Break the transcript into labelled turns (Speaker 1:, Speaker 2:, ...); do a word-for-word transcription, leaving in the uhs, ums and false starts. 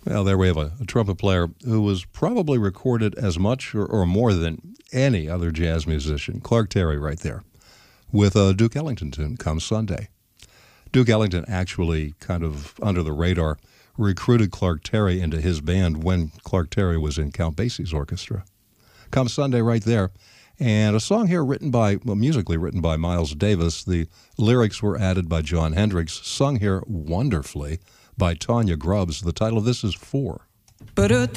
Speaker 1: Well, there we have a, a trumpet player who was probably recorded as much or, or more than any other jazz musician. Clark Terry right there with a Duke Ellington tune, Come Sunday. Duke Ellington actually kind of under the radar recruited Clark Terry into his band when Clark Terry was in Count Basie's orchestra. Come Sunday right there. And a song here written by, well, musically written by Miles Davis. The lyrics were added by John Hendricks, sung here wonderfully by Tanya Grubbs. The title of this is Four.